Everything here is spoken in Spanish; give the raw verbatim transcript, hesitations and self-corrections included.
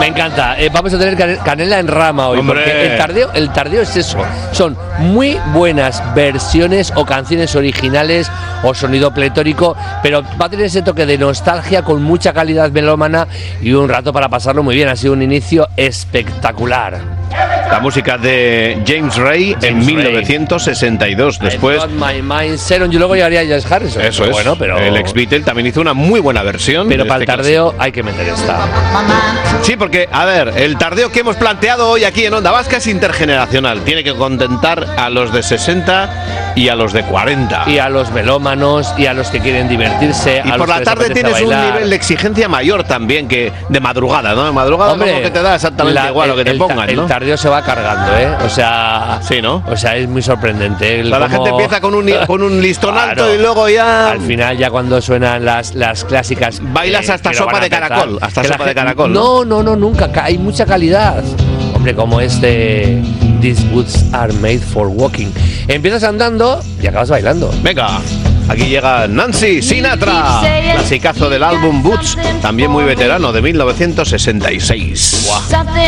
encanta. Eh, vamos a tener cane- canela en rama hoy. Hombre. Porque el tardeo, el tardeo es eso. Son muy buenas versiones o canciones originales o sonido pletórico, pero va a tener ese toque de nostalgia con mucha calidad melómana y un rato para pasarlo muy bien. Ha sido un inicio espectacular. La música de James Ray James en Ray. mil novecientos sesenta y dos. Después, I've got my mind set on you. Luego llegaría George Harrison. eso es. Bueno, pero El ex Beatle también hizo una muy buena versión. pero de para el este tardeo hay que meter esta. clásico. Sí, porque, a ver, el tardeo que hemos planteado hoy aquí en Onda Vasca es intergeneracional. Tiene que contentar a los de sesenta y a los de cuarenta. Y a los melómanos y a los que quieren divertirse. Y a por los la que les tarde apetece tienes un bailar. nivel de exigencia mayor también que de madrugada, ¿no? De madrugada Hombre, como que te da exactamente la- igual lo que te el, ta- pongan, ¿no? El tardeo se va cargando, ¿eh? O sea, Sí, ¿no? O sea, es muy sorprendente. el O sea, la cómo- gente empieza con un, con un listón Claro. alto y luego ya... Al final, ya cuando suenan las, las clásicas. Bailas eh, hasta que no sopa van a de empezar, caracol, hasta que la sopa de gente- caracol, No, no, no, nunca. ca- Hay mucha calidad. Hombre, como este. These boots are made for walking. Empiezas andando y acabas bailando. Venga, aquí llega Nancy Sinatra, clasicazo del álbum Boots, también muy veterano, de mil novecientos sesenta y seis. Something